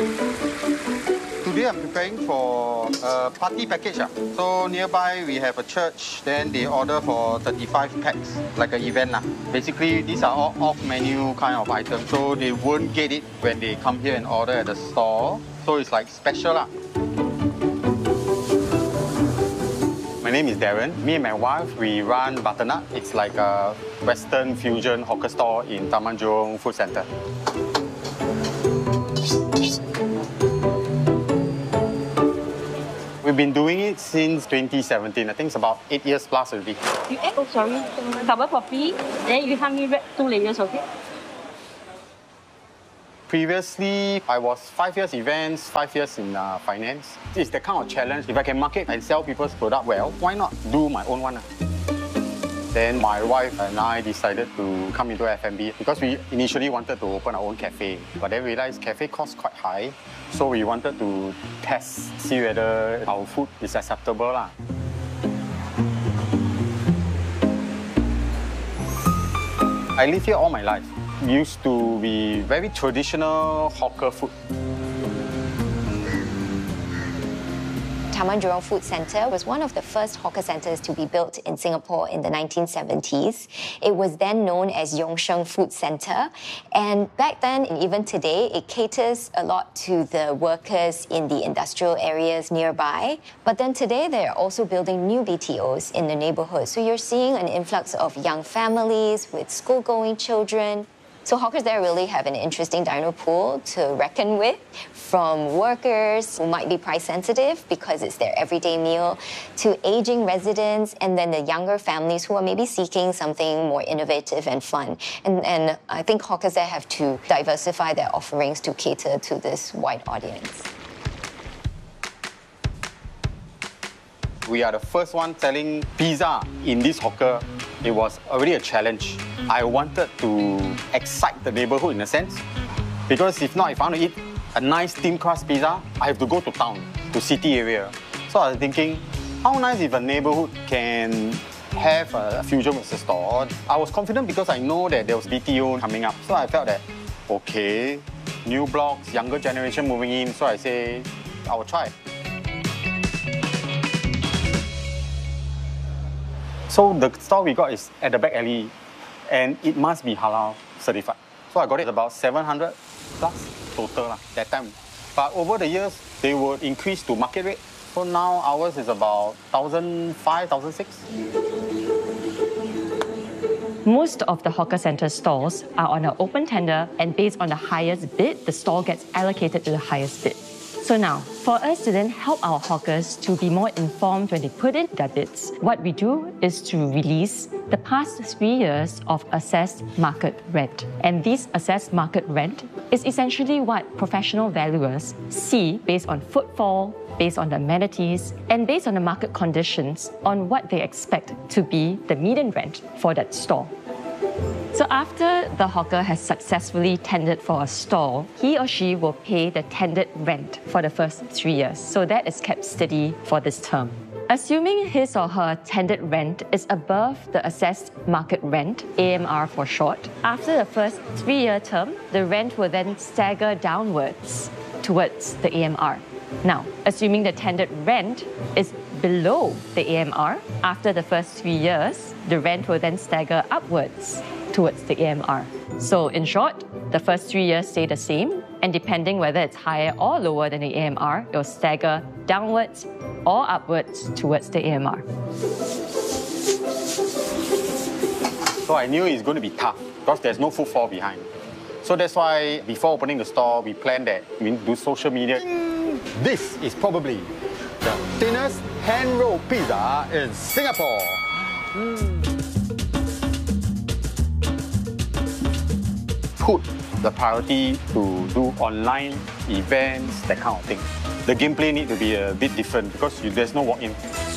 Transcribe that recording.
Today I'm preparing for a party package. So nearby we have a church, then they order for 35 packs, like an event. Basically, these are all off-menu kind of items, so they won't get it when they come here and order at the store. So it's like special. My name is Darren. Me and my wife, we run Butternut. It's like a Western fusion hawker store in Taman Jurong Food Centre. We've been doing it since 2017. I think it's about 8 years plus already. You add, double poppy, then you help me wrap 2 layers of it. Previously, I was 5 years events, 5 years in finance. It's the kind of challenge. If I can market and sell people's product well, why not do my own one? Then my wife and I decided to come into F&B because we initially wanted to open our own cafe. But then realized cafe costs quite high. So we wanted to test, see whether our food is acceptable. I live here all my life. Used to be very traditional hawker food. Taman Jurong Food Centre was one of the first hawker centres to be built in Singapore in the 1970s. It was then known as Yong Sheng Food Centre. And back then, and even today, it caters a lot to the workers in the industrial areas nearby. But then today, they're also building new BTOs in the neighbourhood. So you're seeing an influx of young families with school-going children. So hawkers there really have an interesting dino pool to reckon with, from workers who might be price sensitive because it's their everyday meal, to aging residents, and then the younger families who are maybe seeking something more innovative and fun. And I think hawkers there have to diversify their offerings to cater to this wide audience. We are the first one selling pizza in this hawker. It was already a challenge. I wanted to excite the neighborhood in a sense, because if not, if I want to eat a nice thin crust pizza, I have to go to town, to city area. So I was thinking, how nice if a neighborhood can have a fusion with the store. I was confident because I know that there was BTO coming up. So I felt that, okay, new blocks, younger generation moving in. So I say, I will try. So the store we got is at the back alley, and it must be halal certified. So I got it about 700 plus total that time. But over the years, they would increase to market rate. So now ours is about 1,500, 1,600. Most of the hawker centre stores are on an open tender, and based on the highest bid, the store gets allocated to the highest bid. So now, for us to then help our hawkers to be more informed when they put in their bids, what we do is to release the past 3 years of assessed market rent. And this assessed market rent is essentially what professional valuers see based on footfall, based on the amenities, and based on the market conditions on what they expect to be the median rent for that store. So after the hawker has successfully tendered for a store, he or she will pay the tendered rent for the first 3 years. So that is kept steady for this term. Assuming his or her tendered rent is above the assessed market rent, AMR for short, after the first 3-year term, the rent will then stagger downwards towards the AMR. Now, assuming the tendered rent is below the AMR, after the first 3 years, the rent will then stagger upwards towards the AMR. So in short, the first 3 years stay the same, and depending whether it's higher or lower than the AMR, it will stagger downwards or upwards towards the AMR. So I knew it's going to be tough because there's no footfall behind. So that's why before opening the store, we planned that we need to do social media. This is probably the thinnest hand-rolled pizza in Singapore. Put the priority to do online events, that kind of thing. The gameplay need to be a bit different because there's no walk-in.